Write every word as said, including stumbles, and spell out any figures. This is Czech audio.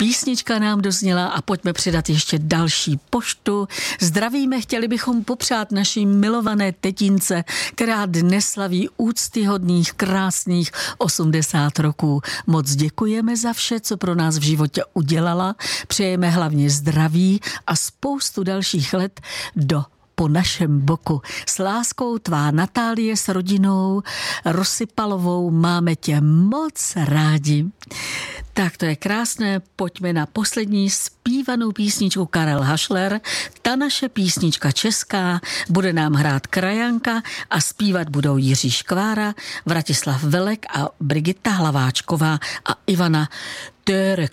Písnička nám dozněla a pojďme přidat ještě další poštu. Zdravíme, chtěli bychom popřát naší milované tetince, která dnes slaví úctyhodných, krásných osmdesát roků. Moc děkujeme za vše, co pro nás v životě udělala. Přejeme hlavně zdraví a spoustu dalších let do po našem boku. S láskou tvá Natálie s rodinou Rosypalovou, máme tě moc rádi. Tak to je krásné, pojďme na poslední zpívanou písničku Karel Hašler. Ta naše písnička česká, bude nám hrát krajanka a zpívat budou Jiří Škvára, Vratislav Velek a Brigita Hlaváčková a Ivana Tereková.